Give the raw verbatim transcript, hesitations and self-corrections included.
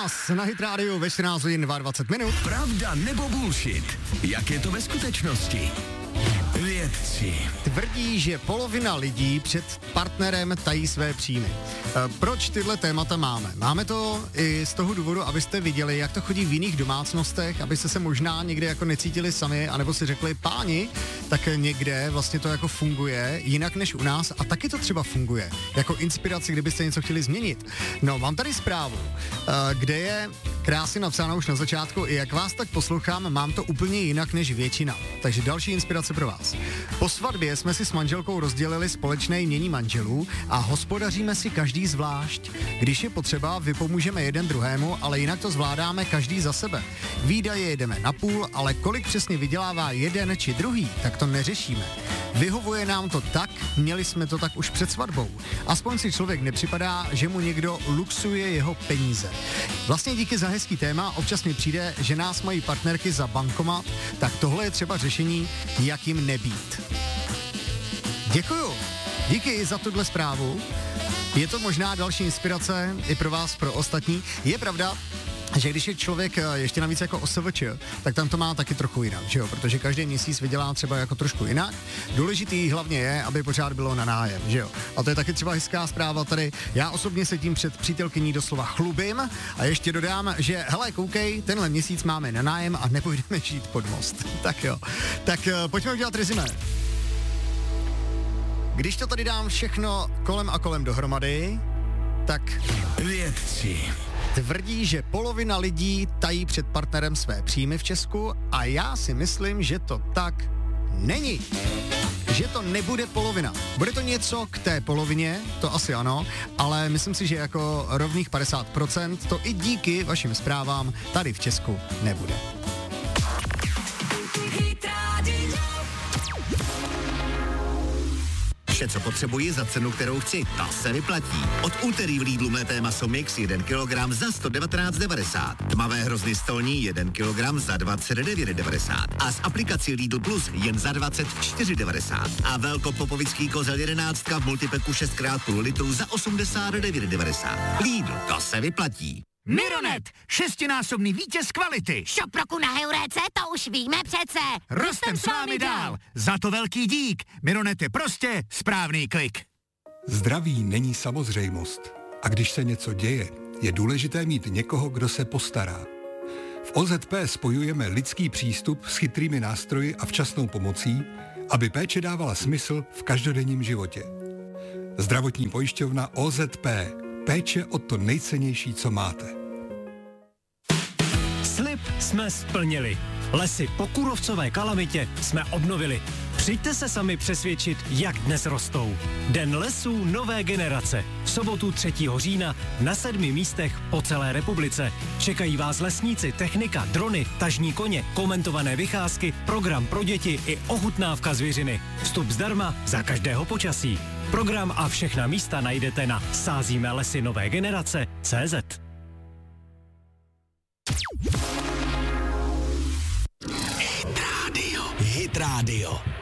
nás na Hit Radio ve čtrnáct hodin dvacet dva minut. Pravda nebo bullshit? Jak je to ve skutečnosti? Vědci tvrdí, že polovina lidí před partnerem tají své příjmy. E, proč tyhle témata máme? Máme to i z toho důvodu, abyste viděli, jak to chodí v jiných domácnostech, abyste se možná někde jako necítili sami, anebo si řekli, páni, tak někde vlastně to jako funguje jinak než u nás a taky to třeba funguje. Jako inspiraci, kdybyste něco chtěli změnit. No, mám tady zprávu, e, kde je krásně napsáno už na začátku, i jak vás tak poslouchám, mám to úplně jinak než většina. Takže další inspirace pro vás. Po svatbě jsme si s manželkou rozdělili společné jmění manželů a hospodaříme si každý zvlášť. Když je potřeba, vypomůžeme jeden druhému, ale jinak to zvládáme každý za sebe. Výdaje jedeme na půl, ale kolik přesně vydělává jeden či druhý, tak to neřešíme. Vyhovuje nám to tak, měli jsme to tak už před svatbou. Aspoň si člověk nepřipadá, že mu někdo luxuje jeho peníze. Vlastně díky za hezký téma občas mi přijde, že nás mají partnerky za bankomat, tak tohle je třeba řešení, jak jim nebýt. Děkuju. Díky za tuhle zprávu. Je to možná další inspirace i pro vás, pro ostatní. Je pravda, že když je člověk ještě navíc jako O S V Č, tak tam to má taky trochu jinak, že jo? Protože každý měsíc vydělá třeba jako trošku jinak. Důležitý hlavně je, aby pořád bylo na nájem, že jo? A to je taky třeba hezká zpráva tady. Já osobně se tím před přítelkyní doslova chlubím a ještě dodám, že hele, koukej, tenhle měsíc máme na nájem a nepůjdeme žít pod most. Tak jo. Tak uh, pojďme udělat rezime. Když to tady dám všechno kolem a kolem dohromady, tak vědci tvrdí, že polovina lidí tají před partnerem své příjmy v Česku a já si myslím, že to tak není. Že to nebude polovina. Bude to něco k té polovině, to asi ano, ale myslím si, že jako rovných padesát procent to i díky vašim zprávám tady v Česku nebude. Vše, co potřebuji za cenu, kterou chci, ta se vyplatí. Od úterý v Lidlu mlété maso mix jeden kilogram za sto devatenáct devadesát. Tmavé hrozny stolní jeden kilogram za dvacet devět devadesát. A s aplikací Lidl Plus jen za dvacet čtyři devadesát. A velkopopovický kozel jedenáctka v multipeku šest krát půl litru za osmdesát devět devadesát. Lidl, to se vyplatí. Mironet, šestinásobný vítěz kvality. Šop roku na Heuréce, to už víme přece. Rostem s vámi dál. Za to velký dík. Mironet je prostě správný klik. Zdraví není samozřejmost. A když se něco děje, je důležité mít někoho, kdo se postará. V O Z P spojujeme lidský přístup s chytrými nástroji a včasnou pomocí, aby péče dávala smysl v každodenním životě. Zdravotní pojišťovna O Z P. Péče o to nejcennější, co máte. Slib jsme splnili. Lesy po kůrovcové kalamitě jsme obnovili. Přijďte se sami přesvědčit, jak dnes rostou. Den lesů nové generace. V sobotu třetího října na sedmi místech po celé republice. Čekají vás lesníci, technika, drony, tažní koně, komentované vycházky, program pro děti i ochutnávka zvěřiny. Vstup zdarma za každého počasí. Program a všechna místa najdete na sázíme lesy nové generace tečka cé zet. Hit Radio. Hit Radio.